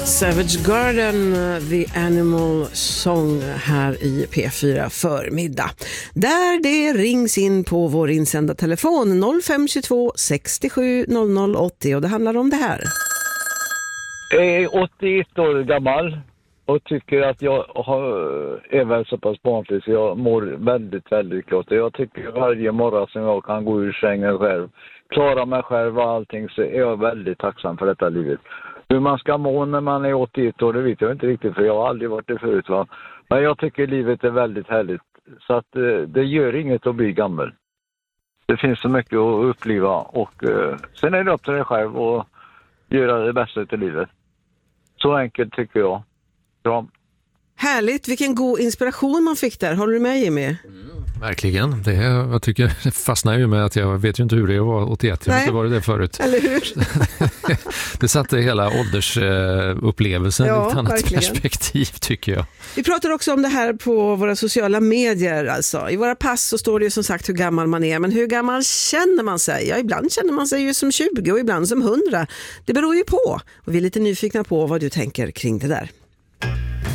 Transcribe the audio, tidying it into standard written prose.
Savage Garden, The Animal Song här i P4 förmiddag. Där det rings in på vår insända telefon 0522 67 00 80 och det handlar om det här. Jag är 81 år gammal och tycker att jag är väl så pass barnfri så jag mår väldigt, väldigt gott. Jag tycker varje morgon som jag kan gå ur sängen själv, klara mig själv och allting, så är jag väldigt tacksam för detta livet. Hur man ska må när man är 81 år, det vet jag inte riktigt för jag har aldrig varit det förut. Va? Men jag tycker livet är väldigt härligt. Så att det gör inget att bli gammal. Det finns så mycket att uppleva och sen är det upp till dig själv och göra det bästa av livet. Så enkelt tycker jag. Bra. Härligt, vilken god inspiration man fick där. Håller du med, Jimmy? Verkligen. Jag tycker det fastnar ju med att jag vet ju inte hur det var 81. Jag vet inte var det förut. Eller hur? Det satte hela åldersupplevelsen i ett annat perspektiv tycker jag. Vi pratar också om det här på våra sociala medier. Alltså. I våra pass så står det ju som sagt hur gammal man är. Men hur gammal känner man sig? Ja, ibland känner man sig ju som 20 och ibland som 100. Det beror ju på. Och vi är lite nyfikna på vad du tänker kring det där.